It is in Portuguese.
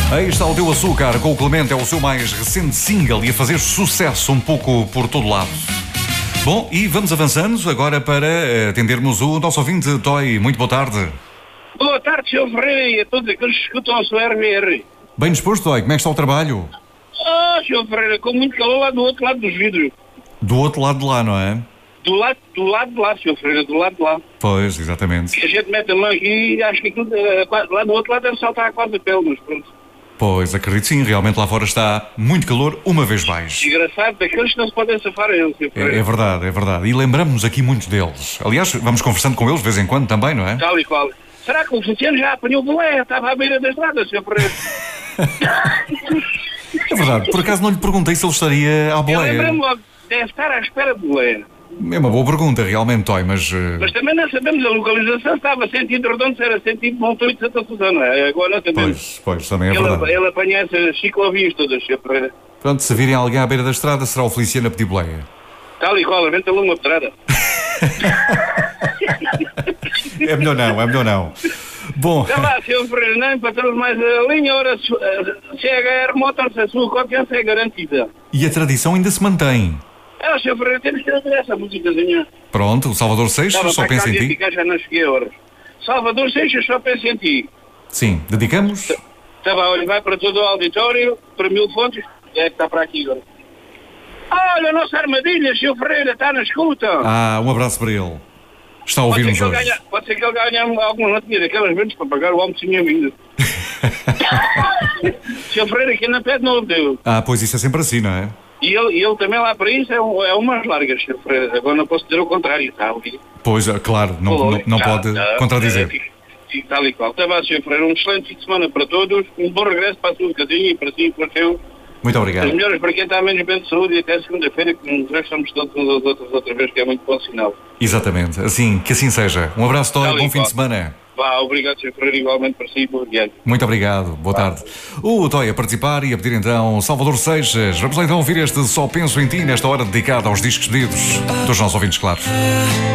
Aí está o Teu Açúcar com o Clemente, é o seu mais recente single e a fazer sucesso um pouco por todo lado. Bom, e vamos avançando agora para atendermos o nosso ouvinte, Toy. Muito boa tarde. Boa tarde, Sr. Ferreira, e a todos aqueles que escutam a sua RVR. Bem disposto, Toy, como é que está o trabalho? Sr. Ferreira, com muito calor lá do outro lado dos vidros. Do outro lado de lá, não é? Do lado de lá, Sr. Ferreira, do lado de lá. Pois, exatamente. Que a gente mete a mão aqui e acho que aquilo lá do outro lado deve saltar quase a pele, mas pronto. Pois, acredito sim, realmente lá fora está muito calor, uma vez mais. Desgraçado daqueles que não se podem safar a eles, Sr. Ferreira. É verdade, é verdade. E lembramos-nos aqui muitos deles. Aliás, vamos conversando com eles de vez em quando também, não é? Tal e qual. Será que o Feliciano já apanhou o bolé? Estava à beira da estrada, Sr. Ferreira. É verdade, por acaso não lhe perguntei se ele estaria à Eu boleia. lembrei-me logo, deve estar à espera de bolé. É uma boa pergunta, realmente, Toy, mas... Mas também não sabemos a localização, estava sentido redondo, se era sentido Montão de Santa Susana, não é? Agora não sabemos. Pois, também é verdade. Ele apanha essas ciclovias todas, Sr. Ferreira. Pronto, se virem alguém à beira da estrada, será o Feliciano a pedir boleia. Tal e qual, aventa-lhe uma pedrada. É melhor não. Bom, Já lá, Sr. Ferreira, não empatamos mais a linha, ora, CHR Motors, a sua confiança é garantida. e a tradição ainda se mantém. Sr. Ferreira, temos que fazer essa musicazinha. Pronto, o Salvador Seixas, só pensa em ti. Ficar, já não cheguei a horas. Salvador Seixas, só pensa em ti. Sim, dedicamos? Tá bom, olha, vai para todo o auditório, para 1000 fontes, é que está para aqui agora. Olha, a nossa armadilha, Sr. Ferreira, está na escuta. Um abraço para ele. Está a ouvir-nos hoje. Pode ser que ele ganhe alguma notinha daquelas vezes para pagar o almoço minha vida. Sr. Ferreira, que não pede, não deu. Pois isso é sempre assim, não é? E ele também lá para isso é umas largas, Sr. Ferreira. Agora não posso dizer o contrário, está a ouvir? Pois, claro, não pode contradizer. Tal e qual. Está bem, Sr. Ferreira, um excelente fim de semana para todos, um bom regresso para a sua casinha e para si e para o seu. Muito obrigado. As melhoras para quem está menos bem de saúde e até segunda-feira, que nos estamos todos uns aos outros outra vez, que é muito bom sinal. Exatamente, que assim seja. Um abraço, Toy, bom fim de semana. Obrigado, Sr. Ferreira, igualmente para si e boa viagem. Muito obrigado, boa tarde. O Toy a participar e a pedir então Salvador Seixas. Vamos lá então ouvir este Só Penso em Ti, nesta hora dedicada aos discos pedidos dos nossos ouvintes, claro.